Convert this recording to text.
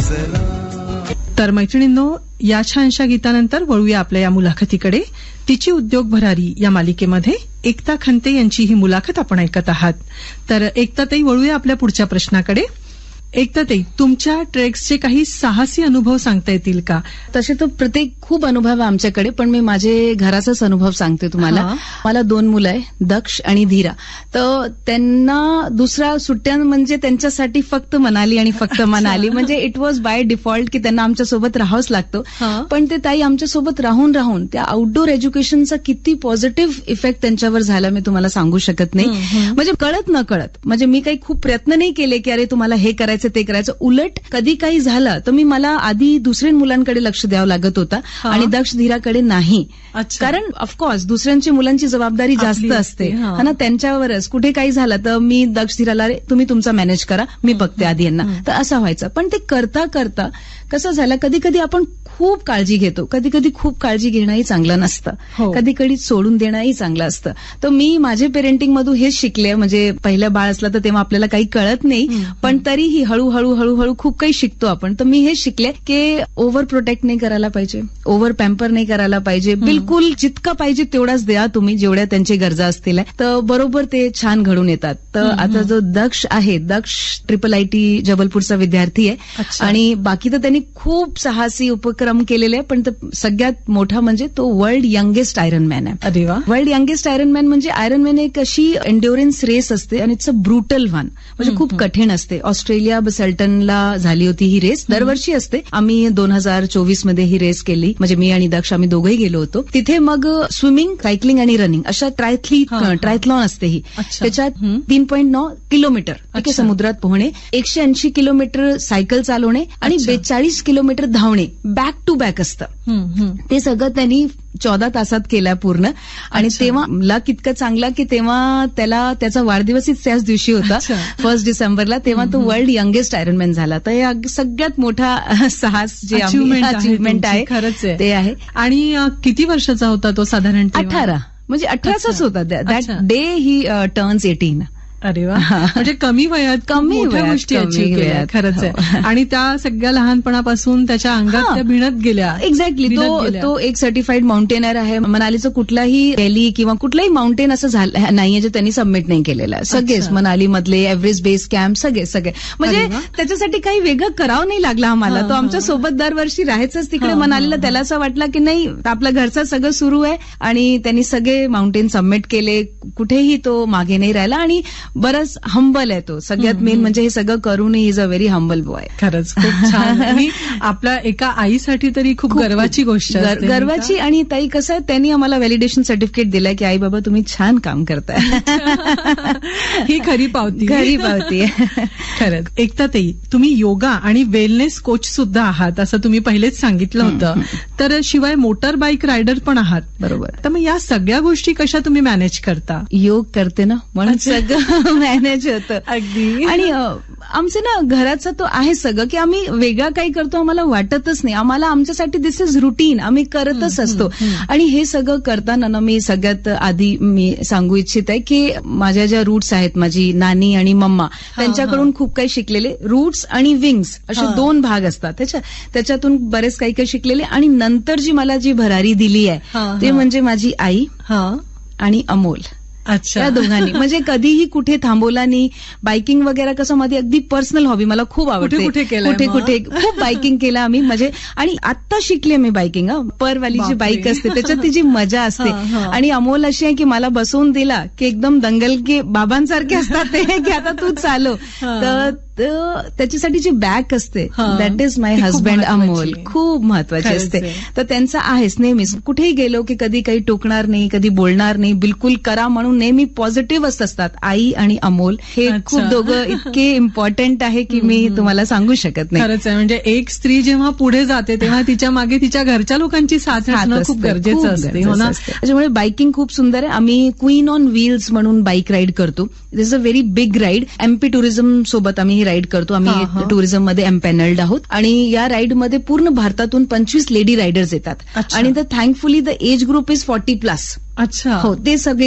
तर मैत्रिणींनो, या छानशा गीतानंतर वळूया आपल्या या मुलाखतीकडे. तिची उद्योग भरारी या मालिकेमध्ये एकता खंते यांची ही मुलाखत आपण ऐकत आहात. तर एकताताई, वळूया आपल्या पुढच्या प्रश्नाकडे. एकताताई, तुमच्या ट्रेक्सचे काही साहसी अनुभव सांगता येतील का? तसे तर प्रत्येक खूप अनुभव आहे आमच्याकडे, पण मी माझे घराचाच अनुभव सांगते तुम्हाला. मला 2 मुलं आहे, दक्ष आणि धीरा. तर त्यांना दुसऱ्या सुट्ट्या म्हणजे त्यांच्यासाठी फक्त मनाली आणि फक्त मनाली, म्हणजे इट वॉज बाय डिफॉल्ट की त्यांना आमच्यासोबत राहावंच लागतं. पण ते ताई आमच्यासोबत राहून राहून त्या आउटडोर एज्युकेशनचा किती पॉझिटिव्ह इफेक्ट त्यांच्यावर झाला मी तुम्हाला सांगू शकत नाही. म्हणजे कळत न कळत, म्हणजे मी काही खूप प्रयत्न नाही केले की अरे तुम्हाला हे करायचं ते करायचं. उलट कधी काही झालं तर मला आधी दुसऱ्या मुलांकडे लक्ष द्यावं लागत होतं आणि दक्ष धीराकडे नाही. कारण ऑफकोर्स दुसऱ्यांची मुलांची जबाबदारी जास्त असते ना, त्यांच्यावरच. कुठे काही झालं तर मी दक्ष धीराला तुम्ही तुमचा मॅनेज करा, मी बघते आधी यांना. तर असं व्हायचं. पण ते करता करता कसं झालं, कधी कधी आपण खूप काळजी घेतो, कधी कधी खूप काळजी घेणंही चांगलं नसतं, कधी कधी सोडून देणंही चांगलं असतं. तर मी माझे पेरेंटिंग मधून हेच शिकले. म्हणजे पहिलं बाळ असलं तर तेव्हा आपल्याला काही कळत नाही, पण तरीही हळूहळू हळूहळू खूप काही शिकतो आपण. तर मी हेच शिकले की ओव्हर प्रोटेक्ट नाही करायला पाहिजे, ओव्हर पॅम्पर नाही करायला पाहिजे. बिलकुल जितकं पाहिजे तेवढाच द्या तुम्ही, जेवढ्या त्यांची गरजा असतील, तर बरोबर ते छान घडून येतात. तर आता जो दक्ष आहे, दक्ष IIIT जबलपूरचा विद्यार्थी आहे आणि बाकी तर त्यांनी खूप साहसी उपक्रम केलेले आहे. पण सगळ्यात मोठा म्हणजे तो वर्ल्ड यंगेस्ट आयरनमॅन आहे. अरे वा. वर्ल्ड यंगेस्ट आयरनमॅन म्हणजे आयरनमॅन एक अशी एन्ड्युरन्स रेस असते आणि इट्स अ ब्रुटल वन, म्हणजे खूप कठीण असते. ऑस्ट्रेलिया बसेल्टनला झाली होती ही रेस, दरवर्षी असते. आम्ही 2024 मध्ये ही रेस केली, म्हणजे मी आणि दक्ष आम्ही दोघंही गेलो होतो तिथे. मग स्विमिंग, सायकलिंग आणि रनिंग अशा ट्रायथलॉन असते ही. त्याच्यात 3.9 किलोमीटर ठीक आहे समुद्रात पोहणे, 180 किलोमीटर सायकल चालवणे आणि 42 किलोमीटर धावणे, बॅक टू बॅक असतं. ते सगळं त्यांनी 14 तासात केलं पूर्ण. आणि तेव्हा लक इतकं चांगला की तेव्हा त्याचा वाढदिवसच त्याच दिवशी होता, 1 डिसेंबरला. तेव्हा तो वर्ल्ड यंगेस्ट आयरनमॅन झाला. तर या सगळ्यात मोठा साहस जे अचीवमेंट आहे खरंच ते आहे. आणि किती वर्षाचा होता तो साधारण? 18, म्हणजे 18चाच होता. That day he turns 18. अरे वा. म्हणजे कमी वयात मोठ्या गोष्टी अचीव्ह केल्या, खरंच आहे. आणि त्या सगळ्या लहानपणापासून त्याच्या अंगात त्या भिनत गेल्या. एक्झॅक्टली. तो एक सर्टिफाईड माउंटेनर आहे. मनालीचं कुठलाही रॅली किंवा कुठलाही माउंटेन असं झालं नाहीये जे त्यांनी सबमिट नाही केलेलं. सगळेच मनाली मधले एव्हरेस्ट बेस कॅम्प सगळे म्हणजे त्याच्यासाठी काही वेगळं करावं नाही लागलं आम्हाला. तो आमच्या सोबत दरवर्षी राहायचंच तिकडे मनालीला. त्याला असं वाटलं की नाही आपलं घरचं सगळं सुरू आहे आणि त्यांनी सगळे माउंटेन सबमिट केले, कुठेही तो मागे नाही राहिला. आणि बरंच हंबल आहे तो. सगळ्यात मेन म्हणजे हे सगळं करूनही is a very humble boy. खरंच खूप छान. आणि आपल्या एका आईसाठी तरी खूप गर्वाची गोष्ट, गर्वाची. आणि ताई कसं आहे, त्यांनी आम्हाला व्हॅलिडेशन सर्टिफिकेट दिलंय की आई बाबा तुम्ही छान काम करताय. ही खरी पावती आहे. खरंच. एकताताई, तुम्ही योगा आणि वेलनेस कोच सुद्धा आहात असं तुम्ही पहिलेच सांगितलं होतं. तर शिवाय मोटर बाईक रायडर पण आहात. बरोबर. तर मग या सगळ्या गोष्टी कशा तुम्ही मॅनेज करता? योग करते ना, म्हणून सगळं मॅनेज होतं. अगदी. आणि आमचं ना घराचं तो आहे सगळं की आम्ही वेगळं काही करतो आम्हाला वाटतच नाही. आम्हाला आमच्यासाठी दिस इज रुटीन, आम्ही करतच असतो. आणि हे सगळं करताना ना मी सगळ्यात आधी मी सांगू इच्छित आहे की माझ्या ज्या रूट्स आहेत, माझी नानी आणि मम्मा, त्यांच्याकडून खूप काही शिकलेले. रूट्स आणि विंग्स असे 2 भाग असतात त्याच्यातून बरेच काही काही शिकलेले. आणि नंतर जी मला जी भरारी दिली आहे ते म्हणजे माझी आई आणि अमोल. त्या दोघांनी म्हणजे कधीही कुठे थांबवला नाही. बायकिंग वगैरे कसं माझी अगदी पर्सनल हॉबी, मला खूप आवडते. कुठे खूप बायकिंग केलं आम्ही. म्हणजे आणि आता शिकले मी बायकिंग. परवाली जी बाईक असते त्याच्यात तिची मजा असते. आणि अमोल अशी आहे की मला बसवून दिला की एकदम दंगल के बाबांसारखे असतात ते की आता तू चालव. तर त्याच्यासाठी जी बॅक असते that is my husband Amol, खूप महत्वाची असते. तर त्यांचं आहेच नेहमीच. कुठेही गेलो की कधी काही टोकणार नाही, कधी बोलणार नाही, बिलकुल करा म्हणून नेहमी पॉझिटिव्हच असतात. आई आणि अमोल हे खूप दोघं इतके इम्पॉर्टंट आहे की मी तुम्हाला सांगू शकत नाही. खरंच आहे. म्हणजे एक स्त्री जेव्हा पुढे जाते तेव्हा तिच्या मागे तिच्या घरच्या लोकांची साथ असणं खूप गरजेचं असते. त्याच्यामुळे बायकिंग खूप सुंदर आहे. आम्ही क्वीन ऑन व्हील्स म्हणून बाईक राईड करतो. दिस is a very big ride. MP tourism सोबत आम्ही राईड करतो. आम्ही टुरिझम मध्ये एम्पॅनल्ड आहोत. आणि या राईडमध्ये पूर्ण भारतातून 25 लेडी रायडर्स येतात. आणि thankfully the age group is 40+. अच्छा. हो, ते सगळे